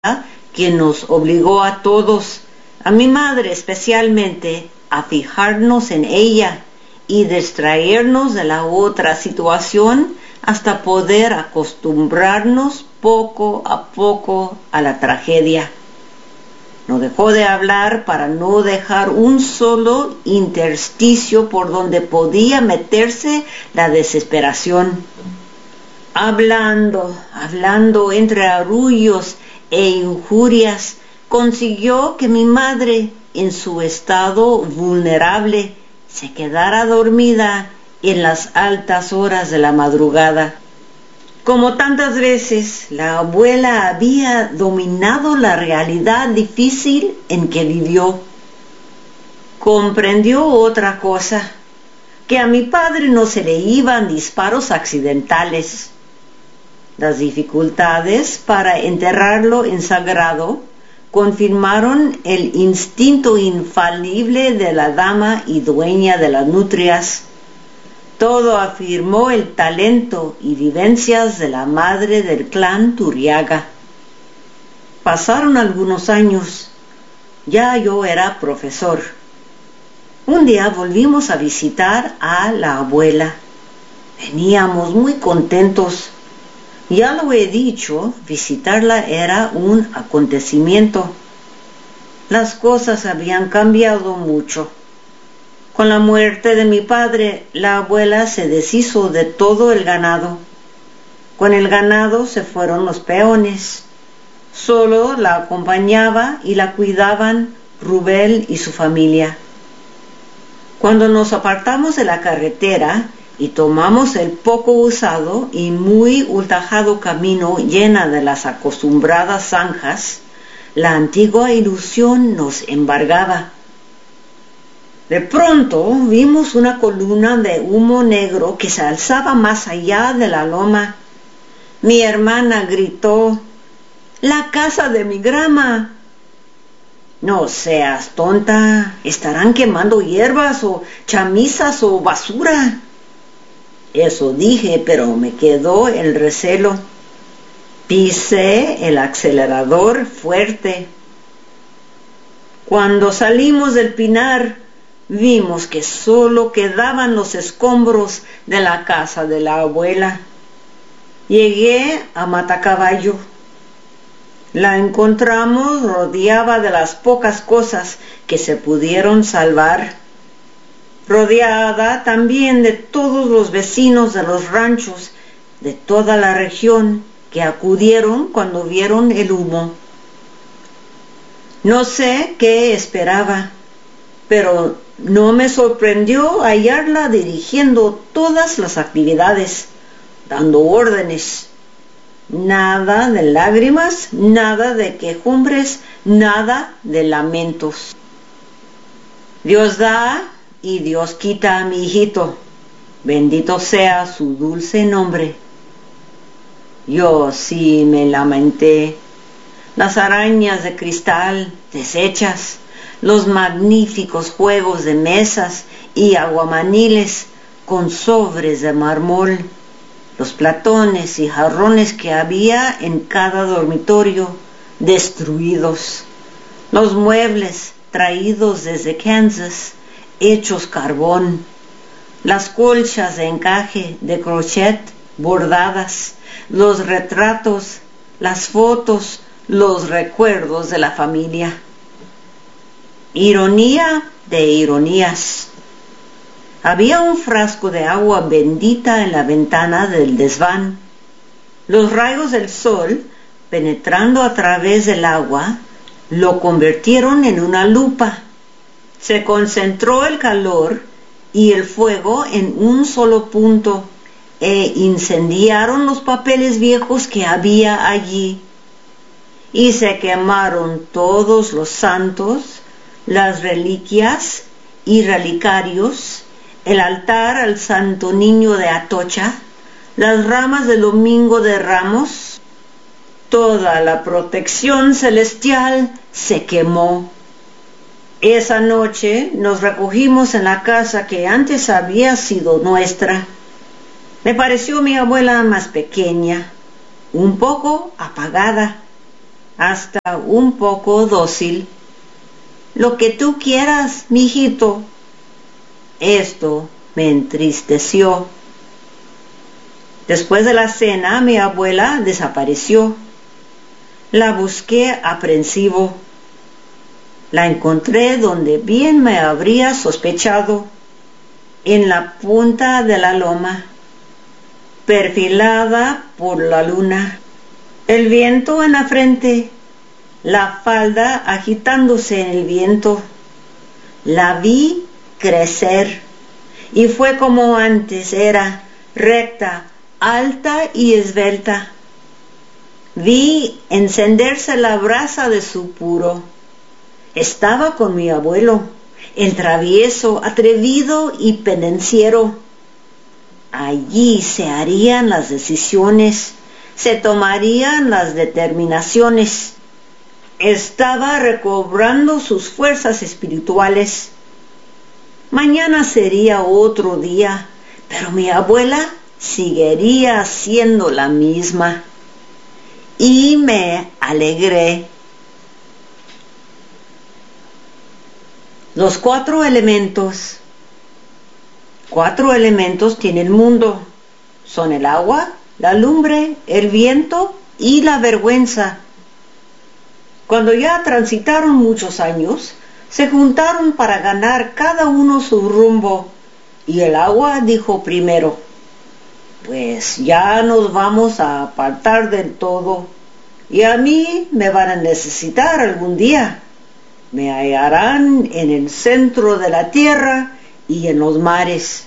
que nos obligó a todos, a mi madre especialmente, a fijarnos en ella y distraernos de la otra situación hasta poder acostumbrarnos poco a poco a la tragedia. No dejó de hablar para no dejar un solo intersticio por donde podía meterse la desesperación. Hablando entre arrullos e injurias, consiguió que mi madre, en su estado vulnerable, se quedara dormida en las altas horas de la madrugada. Como tantas veces, la abuela había dominado la realidad difícil en que vivió. Comprendió otra cosa, que a mi padre no se le iban disparos accidentales. Las dificultades para enterrarlo en sagrado confirmaron el instinto infalible de la dama y dueña de las nutrias. Todo afirmó el talento y vivencias de la madre del clan Turriaga. Pasaron algunos años. Ya yo era profesor. Un día volvimos a visitar a la abuela. Veníamos muy contentos. Ya lo he dicho, visitarla era un acontecimiento. Las cosas habían cambiado mucho. Con la muerte de mi padre, la abuela se deshizo de todo el ganado. Con el ganado se fueron los peones. Solo la acompañaba y la cuidaban Rubel y su familia. Cuando nos apartamos de la carretera y tomamos el poco usado y muy ultrajado camino llena de las acostumbradas zanjas, la antigua ilusión nos embargaba. De pronto vimos una columna de humo negro que se alzaba más allá de la loma. Mi hermana gritó: «¡La casa de mi grama!». «No seas tonta, estarán quemando hierbas o chamizas o basura». Eso dije, pero me quedó el recelo. Pisé el acelerador fuerte. Cuando salimos del pinar, vimos que solo quedaban los escombros de la casa de la abuela. Llegué a Matacaballo. La encontramos rodeada de las pocas cosas que se pudieron salvar. Rodeada también de todos los vecinos de los ranchos de toda la región que acudieron cuando vieron el humo. No sé qué esperaba, pero no me sorprendió hallarla dirigiendo todas las actividades, dando órdenes. Nada de lágrimas, nada de quejumbres, nada de lamentos. Dios da y Dios quita a mi hijito. Bendito sea su dulce nombre. Yo sí me lamenté. Las arañas de cristal deshechas, los magníficos juegos de mesas y aguamaniles con sobres de mármol, los platones y jarrones que había en cada dormitorio destruidos, los muebles traídos desde Kansas hechos carbón, las colchas de encaje de crochet bordadas, los retratos, las fotos, los recuerdos de la familia. Ironía de ironías. Había un frasco de agua bendita en la ventana del desván. Los rayos del sol, penetrando a través del agua, lo convirtieron en una lupa. Se concentró el calor y el fuego en un solo punto e incendiaron los papeles viejos que había allí. Y se quemaron todos los santos, las reliquias y relicarios, el altar al Santo Niño de Atocha, las ramas del Domingo de Ramos. Toda la protección celestial se quemó. Esa noche nos recogimos en la casa que antes había sido nuestra. Me pareció mi abuela más pequeña, un poco apagada. hasta un poco dócil. Lo que tú quieras, mijito. Esto me entristeció. Después de la cena, mi abuela desapareció. La busqué aprensivo. La encontré donde bien me habría sospechado, en la punta de la loma, perfilada por la luna, el viento en la frente, la falda agitándose en el viento. La vi crecer, y fue como antes era, recta, alta y esbelta. Vi encenderse la brasa de su puro. Estaba con mi abuelo, el travieso, atrevido y pendenciero. Allí se harían las decisiones, se tomarían las determinaciones. Estaba recobrando sus fuerzas espirituales. Mañana sería otro día, pero mi abuela seguiría siendo la misma. Y me alegré. Los 4 elementos. 4 elementos tiene el mundo. Son el agua, la lumbre, el viento y la vergüenza. Cuando ya transitaron muchos años, se juntaron para ganar cada uno su rumbo. Y el agua dijo primero: pues ya nos vamos a apartar del todo, y a mí me van a necesitar algún día. Me hallarán en el centro de la tierra y en los mares.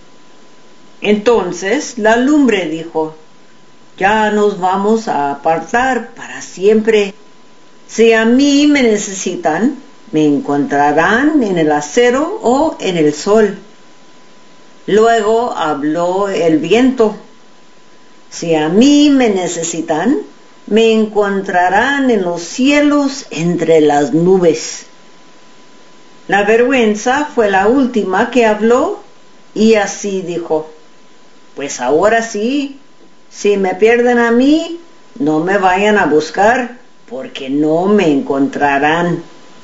Entonces la lumbre dijo: ya nos vamos a apartar para siempre. Si a mí me necesitan, me encontrarán en el acero o en el sol. Luego habló el viento: si a mí me necesitan, me encontrarán en los cielos entre las nubes. La vergüenza fue la última que habló y así dijo: pues ahora sí, si me pierden a mí, no me vayan a buscar, porque no me encontrarán.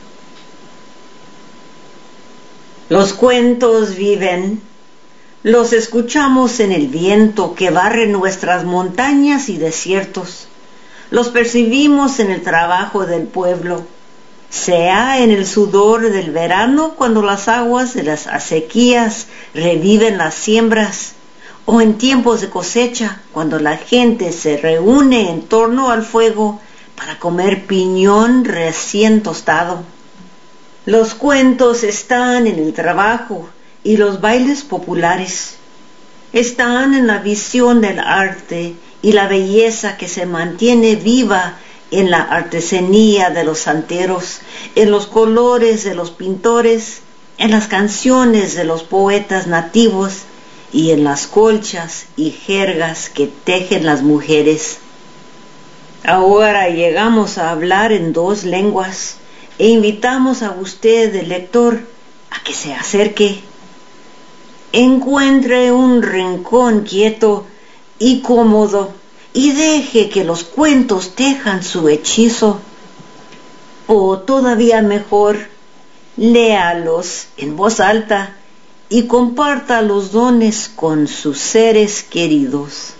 Los cuentos viven. Los escuchamos en el viento que barre nuestras montañas y desiertos. Los percibimos en el trabajo del pueblo, sea en el sudor del verano cuando las aguas de las acequias reviven las siembras, o en tiempos de cosecha cuando la gente se reúne en torno al fuego para comer piñón recién tostado. Los cuentos están en el trabajo y los bailes populares. Están en la visión del arte y la belleza que se mantiene viva en la artesanía de los santeros, en los colores de los pintores, en las canciones de los poetas nativos y en las colchas y jergas que tejen las mujeres. Ahora llegamos a hablar en 2 lenguas e invitamos a usted, el lector, a que se acerque. Encuentre un rincón quieto y cómodo y deje que los cuentos tejan su hechizo. O todavía mejor, léalos en voz alta y comparta los dones con sus seres queridos.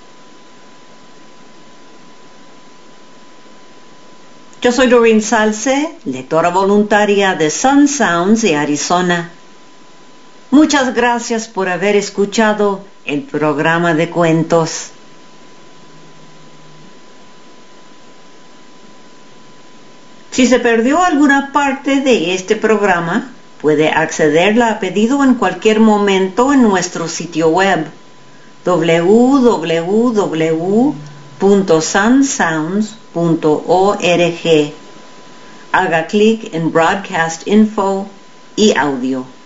Yo soy Doreen Salce, lectora voluntaria de Sun Sounds de Arizona. Muchas gracias por haber escuchado el programa de cuentos. Si se perdió alguna parte de este programa, puede accederla a pedido en cualquier momento en nuestro sitio web www.sunsounds.org. Haga clic en Broadcast Info y Audio.